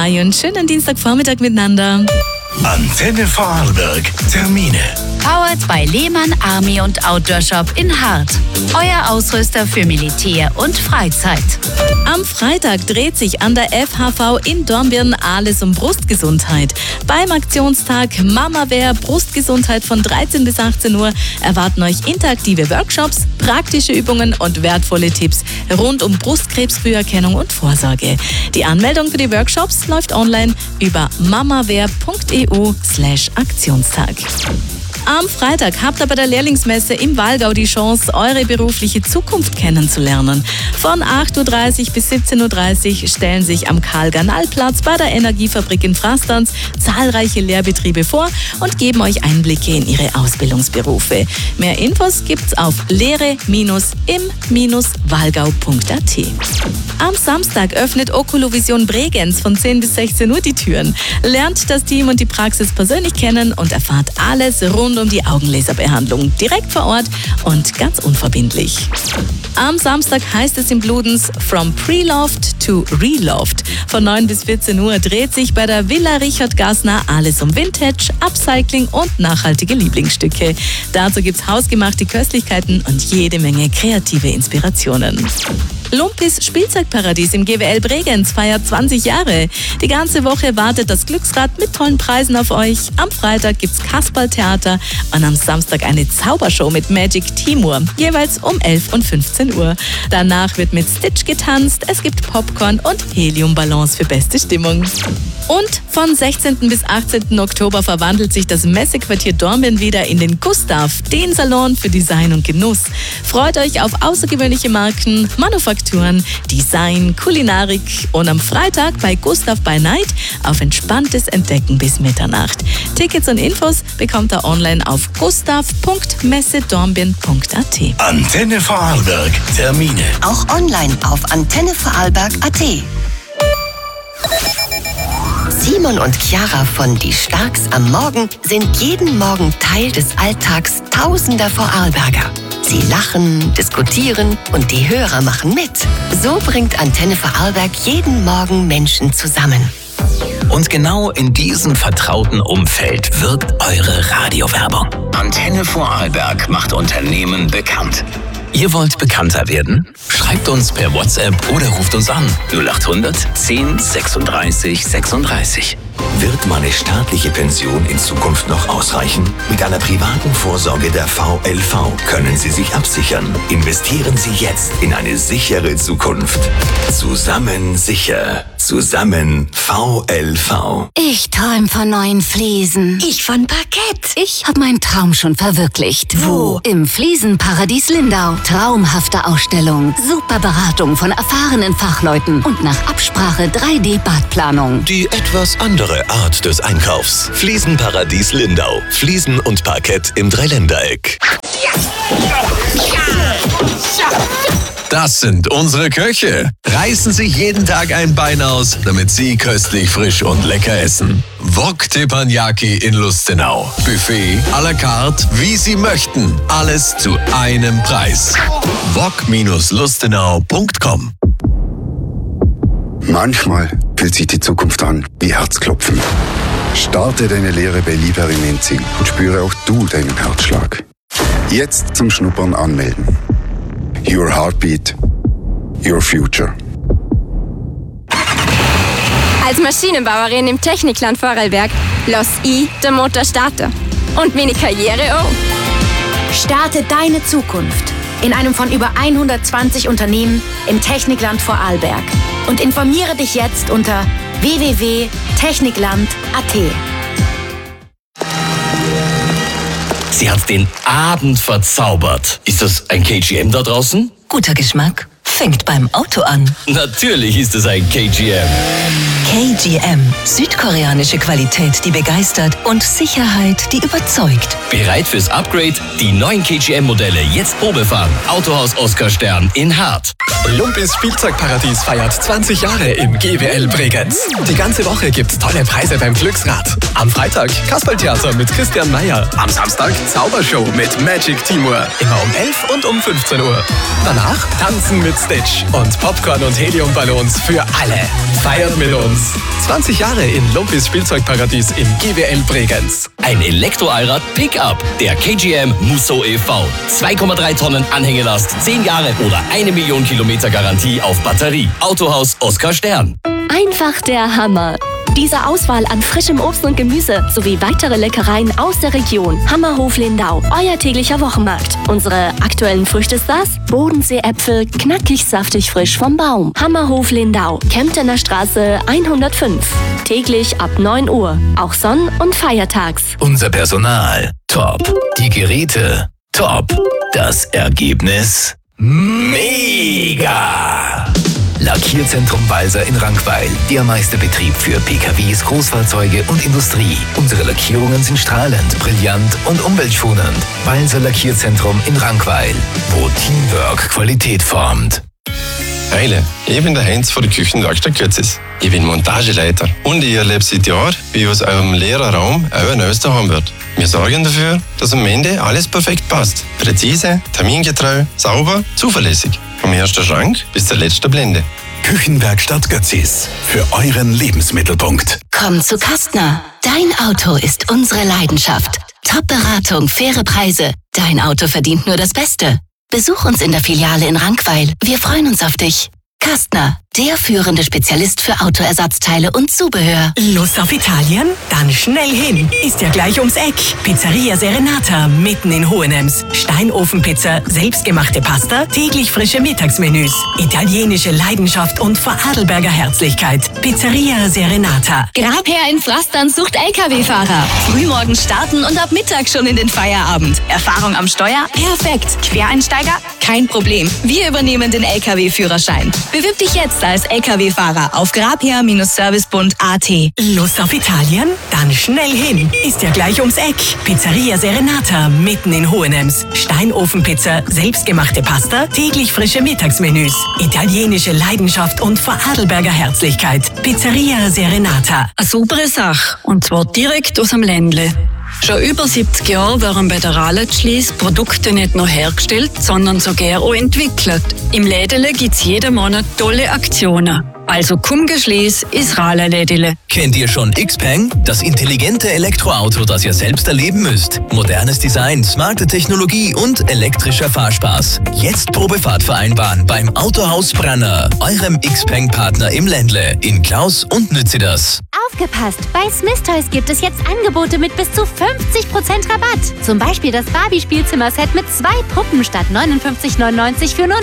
Hi und schönen Dienstagvormittag miteinander. Antenne Vorarlberg. Termine. Powered bei Lehmann Army und Outdoor Shop in Hart. Euer Ausrüster für Militär und Freizeit. Am Freitag dreht sich an der FHV in Dornbirn alles um Brustgesundheit. Beim Aktionstag Mama Wehr Brustgesundheit von 13 bis 18 Uhr erwarten euch interaktive Workshops, praktische Übungen und wertvolle Tipps rund um Brustkrebsfrüherkennung und Vorsorge. Die Anmeldung für die Workshops läuft online über mamawehr.eu/Aktionstag. Am Freitag habt ihr bei der Lehrlingsmesse im Wallgau die Chance, eure berufliche Zukunft kennenzulernen. Von 8.30 Uhr bis 17.30 Uhr stellen sich am Karl-Ganal-Platz bei der Energiefabrik in Frastanz zahlreiche Lehrbetriebe vor und geben euch Einblicke in ihre Ausbildungsberufe. Mehr Infos gibt's auf lehre-im-wallgau.at. Am Samstag öffnet Oculovision Bregenz von 10 bis 16 Uhr die Türen. Lernt das Team und die Praxis persönlich kennen und erfahrt alles rund um die Augenlaserbehandlung. Direkt vor Ort und ganz unverbindlich. Am Samstag heißt es im Bludenz From Pre-Loved to Reloved. Von 9 bis 14 Uhr dreht sich bei der Villa Richard Gassner alles um Vintage, Upcycling und nachhaltige Lieblingsstücke. Dazu gibt's hausgemachte Köstlichkeiten und jede Menge kreative Inspirationen. Lumpis Spielzeugparadies im GWL Bregenz feiert 20 Jahre. Die ganze Woche wartet das Glücksrad mit tollen Preisen auf euch. Am Freitag gibt's Kasperltheater und am Samstag eine Zaubershow mit Magic Timur, jeweils um 11 und 15 Uhr. Danach wird mit Stitch getanzt, es gibt Popcorn und Heliumballons für beste Stimmung. Und von 16. bis 18. Oktober verwandelt sich das Messequartier Dornbirn wieder in den Gustav, den Salon für Design und Genuss. Freut euch auf außergewöhnliche Marken, Manufakturen, Design, Kulinarik und am Freitag bei Gustav by Night auf entspanntes Entdecken bis Mitternacht. Tickets und Infos bekommt ihr online auf gustav.messedornbirn.at. Antenne Vorarlberg. Termine. Auch online auf antennevorarlberg.at. Simon und Chiara von Die Starks am Morgen sind jeden Morgen Teil des Alltags tausender Vorarlberger. Sie lachen, diskutieren und die Hörer machen mit. So bringt Antenne Vorarlberg jeden Morgen Menschen zusammen. Und genau in diesem vertrauten Umfeld wirkt eure Radiowerbung. Antenne Vorarlberg macht Unternehmen bekannt. Ihr wollt bekannter werden? Schreibt uns per WhatsApp oder ruft uns an. 0800 10 36 36. Wird meine staatliche Pension in Zukunft noch ausreichen? Mit einer privaten Vorsorge der VLV können Sie sich absichern. Investieren Sie jetzt in eine sichere Zukunft. Zusammen sicher. Zusammen VLV. Ich träum von neuen Fliesen. Ich von Parkett. Ich habe meinen Traum schon verwirklicht. Wo? Im Fliesenparadies Lindau. Traumhafte Ausstellung, super Beratung von erfahrenen Fachleuten und nach Absprache 3D-Badplanung. Die etwas andere Art des Einkaufs. Fliesenparadies Lindau. Fliesen und Parkett im Dreiländereck. Das sind unsere Köche. Reißen sich jeden Tag ein Bein aus, damit Sie köstlich, frisch und lecker essen. Wok Teppanyaki in Lustenau. Buffet à la carte, wie Sie möchten. Alles zu einem Preis. wok-lustenau.com. Manchmal fühlt sich die Zukunft an wie Herzklopfen. Starte deine Lehre bei Liebherr in Enzing und spüre auch du deinen Herzschlag. Jetzt zum Schnuppern anmelden. Your Heartbeat, Your Future. Als Maschinenbauerin im Technikland Vorarlberg lass ich den Motor starten. Und meine Karriere auch. Starte deine Zukunft in einem von über 120 Unternehmen im Technikland Vorarlberg. Und informiere dich jetzt unter www.technikland.at. Sie hat den Abend verzaubert. Ist das ein KGM da draußen? Guter Geschmack fängt beim Auto an. Natürlich ist es ein KGM. KGM. Südkoreanische Qualität, die begeistert und Sicherheit, die überzeugt. Bereit fürs Upgrade? Die neuen KGM-Modelle jetzt Probefahren. Autohaus Oskar Stern in Hart. Lumpis Spielzeugparadies feiert 20 Jahre im GWL Bregenz. Die ganze Woche gibt's tolle Preise beim Glücksrad. Am Freitag Kasperltheater mit Christian Meyer. Am Samstag Zaubershow mit Magic Timur. Immer um 11 und um 15 Uhr. Danach Tanzen mit Stitch und Popcorn und Heliumballons für alle. Feiert mit uns Lumpis. 20 Jahre in Lumpis Spielzeugparadies im GWL Bregenz. Ein Elektroallrad Pickup, der KGM Musso e.V. 2,3 Tonnen Anhängelast, 10 Jahre oder 1 Million Kilometer Garantie auf Batterie. Autohaus Oskar Stern. Einfach der Hammer. Diese Auswahl an frischem Obst und Gemüse sowie weitere Leckereien aus der Region. Hammerhof Lindau, euer täglicher Wochenmarkt. Unsere aktuellen Früchtestars? Bodenseeäpfel, knackig saftig frisch vom Baum. Hammerhof Lindau, Kemptener Straße 105. Täglich ab 9 Uhr, auch Sonn- und Feiertags. Unser Personal top. Die Geräte top. Das Ergebnis mega. Lackierzentrum Walser in Rankweil. Der Meisterbetrieb für PKWs, Großfahrzeuge und Industrie. Unsere Lackierungen sind strahlend, brillant und umweltschonend. Walser Lackierzentrum in Rankweil, wo Teamwork Qualität formt. Heile, ich bin der Heinz von der Küchenwerkstatt Götzis. Ich bin Montageleiter und ich erlebe seit Jahren, wie aus eurem leeren Raum auch ein neues daheim wird. Wir sorgen dafür, dass am Ende alles perfekt passt. Präzise, termingetreu, sauber, zuverlässig. Vom ersten Schrank bis zur letzten Blende. Küchenwerkstatt Götzis. Für euren Lebensmittelpunkt. Komm zu Kastner. Dein Auto ist unsere Leidenschaft. Top-Beratung, faire Preise. Dein Auto verdient nur das Beste. Besuch uns in der Filiale in Rankweil. Wir freuen uns auf dich. Kastner, der führende Spezialist für Autoersatzteile und Zubehör. Lust auf Italien? Dann schnell hin. Ist ja gleich ums Eck. Pizzeria Serenata, mitten in Hohenems. Steinofenpizza, selbstgemachte Pasta, täglich frische Mittagsmenüs. Italienische Leidenschaft und Vorarlberger Herzlichkeit. Pizzeria Serenata. Grabherr in Pflastern sucht LKW-Fahrer. Frühmorgens starten und ab Mittag schon in den Feierabend. Erfahrung am Steuer? Perfekt. Quereinsteiger? Kein Problem. Wir übernehmen den LKW-Führerschein. Bewirb dich jetzt als LKW-Fahrer auf grabherr-service.at. Lust auf Italien? Dann schnell hin. Ist ja gleich ums Eck. Pizzeria Serenata, mitten in Hohenems. Steinofenpizza, selbstgemachte Pasta, täglich frische Mittagsmenüs. Italienische Leidenschaft und Vorarlberger Herzlichkeit. Pizzeria Serenata. Eine super Sache. Und zwar direkt aus dem Ländle. Schon über 70 Jahre werden bei der Ralletschliess Produkte nicht nur hergestellt, sondern sogar auch entwickelt. Im Lädele gibt's jeden Monat tolle Aktionen. Also komm geschliess ins Ralelädele. Kennt ihr schon Xpeng? Das intelligente Elektroauto, das ihr selbst erleben müsst. Modernes Design, smarte Technologie und elektrischer Fahrspaß. Jetzt Probefahrt vereinbaren beim Autohaus Branner, eurem Xpeng-Partner im Ländle, in Klaus und Nützidas. Aufgepasst! Bei Smith Toys gibt es jetzt Angebote mit bis zu 50% Rabatt. Zum Beispiel das Barbie-Spielzimmer-Set mit 2 Puppen statt 59,99 für nur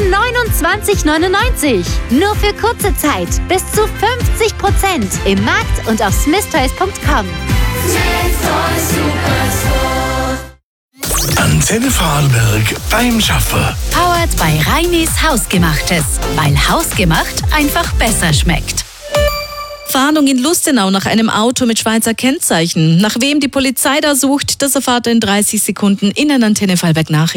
29,99. Nur für kurze Zeit. Bis zu 50% im Markt und auf smithtoys.com. Antenne Vorarlberg beim Schaffer. Powered bei Reinis Hausgemachtes. Weil Hausgemacht einfach besser schmeckt. Fahndung in Lustenau nach einem Auto mit Schweizer Kennzeichen. Nach wem die Polizei da sucht, das erfahrt ihr in 30 Sekunden in den Antenne Vorarlberg Nachrichten.